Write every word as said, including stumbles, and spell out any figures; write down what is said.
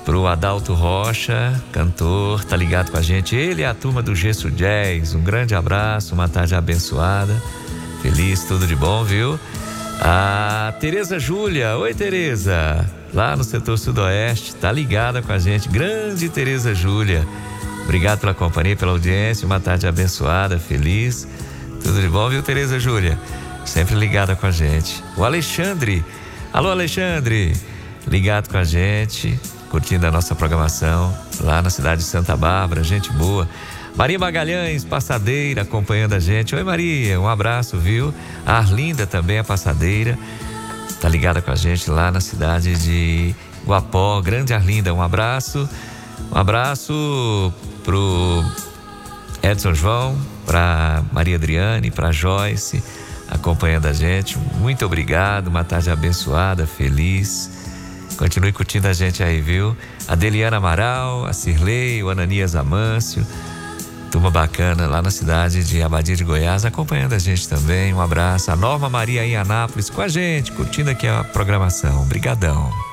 Pro Adalto Rocha, cantor, tá ligado com a gente. Ele é a turma do Gesso Jazz. Um grande abraço, uma tarde abençoada. Feliz, tudo de bom, viu? A Tereza Júlia. Oi, Tereza. Lá no setor sudoeste, tá ligada com a gente. Grande Tereza Júlia. Obrigado pela companhia, pela audiência. Uma tarde abençoada, feliz. Tudo de bom, viu, Tereza Júlia? Sempre ligada com a gente. O Alexandre. Alô, Alexandre. Ligado com a gente, curtindo a nossa programação lá na cidade de Santa Bárbara, gente boa. Maria Magalhães, Passadeira, acompanhando a gente. Oi, Maria, um abraço, viu? A Arlinda também, a Passadeira, tá ligada com a gente lá na cidade de Guapó. Grande Arlinda, um abraço. Um abraço pro Edson João, pra Maria Adriane, pra Joyce, acompanhando a gente. Muito obrigado, uma tarde abençoada, feliz. Continue curtindo a gente aí, viu? A Deliana Amaral, a Cirlei, o Ananias Amâncio, turma bacana lá na cidade de Abadia de Goiás, acompanhando a gente também. Um abraço. A Norma Maria em Anápolis com a gente, curtindo aqui a programação. Obrigadão.